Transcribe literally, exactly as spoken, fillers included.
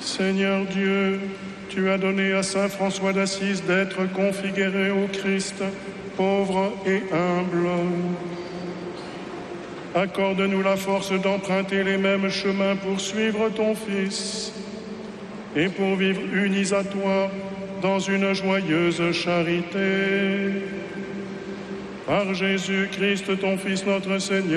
Seigneur Dieu, tu as donné à saint François d'Assise d'être configuré au Christ, pauvre et humble. Accorde-nous la force d'emprunter les mêmes chemins pour suivre ton Fils et pour vivre unis à toi dans une joyeuse charité. Par Jésus-Christ, ton Fils, notre Seigneur,